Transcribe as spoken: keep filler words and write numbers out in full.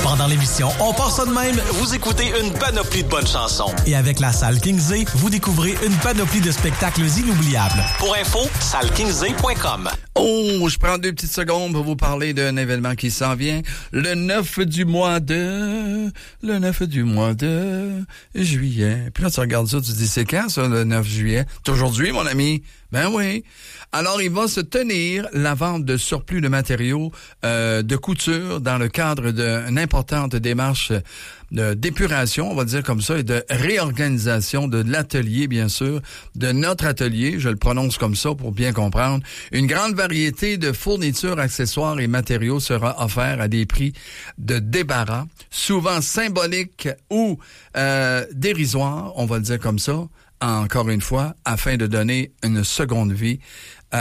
Pendant l'émission On part ça de même, vous écoutez une panoplie de bonnes chansons. Et avec la salle Kingsley, vous découvrez une panoplie de spectacles inoubliables. Pour info, salle kingsley point com. Oh, je prends deux petites secondes pour vous parler d'un événement qui s'en vient. Le neuf du mois de... Le neuf du mois de... juillet. Puis là, tu regardes ça, tu te dis, c'est quand ça, le neuf juillet? C'est aujourd'hui, mon ami? Ben oui. Alors, il va se tenir la vente de surplus de matériaux euh, de couture dans le cadre d'une importante démarche de d'épuration, on va dire comme ça, et de réorganisation de l'atelier, bien sûr, de notre atelier, je le prononce comme ça pour bien comprendre. Une grande variété de fournitures, accessoires et matériaux sera offert à des prix de débarras, souvent symboliques ou euh, dérisoires, on va le dire comme ça, encore une fois, afin de donner une seconde vie